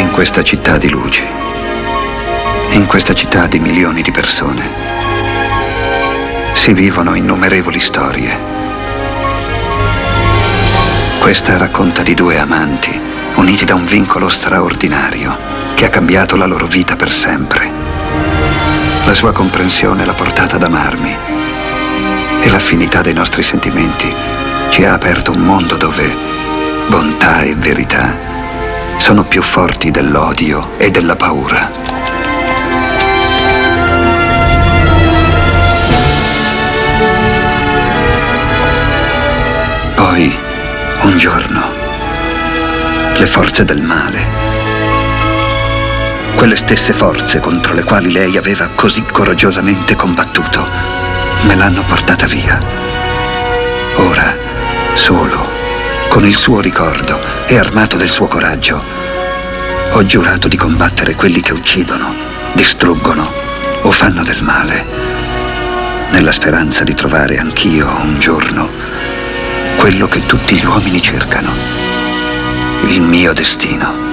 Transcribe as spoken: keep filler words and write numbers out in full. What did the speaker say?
In questa città di luci, in questa città di milioni di persone, si vivono innumerevoli storie. Questa racconta di due amanti uniti da un vincolo straordinario che ha cambiato la loro vita per sempre. La sua comprensione l'ha portata ad amarmi e l'affinità dei nostri sentimenti ci ha aperto un mondo dove bontà e verità sono più forti dell'odio e della paura. Poi, un giorno, le forze del male, quelle stesse forze contro le quali lei aveva così coraggiosamente combattuto, me l'hanno portata via. Ora, solo, con il suo ricordo e armato del suo coraggio, ho giurato di combattere quelli che uccidono, distruggono o fanno del male, nella speranza di trovare anch'io un giorno quello che tutti gli uomini cercano, il mio destino.